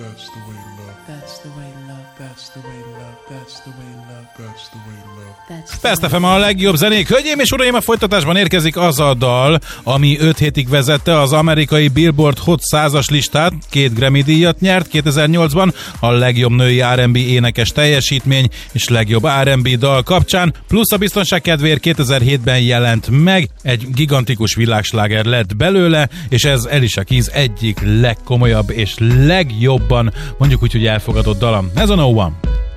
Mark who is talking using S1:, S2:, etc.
S1: That's the way love. That's the way love. That's the way love. That's the way love. That's the way love.
S2: Fast FM a legjobb zenék. Hölgyeim és uraim, a folytatásban érkezik az a dal, ami 5 hétig vezette az amerikai Billboard Hot 100-as listát, 2 Grammy-díjat nyert 2008-ban, a legjobb női R&B énekes teljesítmény és legjobb R&B dal kapcsán, plusz a biztonság kedvéért 2007-ben jelent meg, egy gigantikus világsláger lett belőle, és ez Alicia Keys egyik legkomolyabb és legjobban, mondjuk úgy, hogy elfogadott dalam. Ez a No One.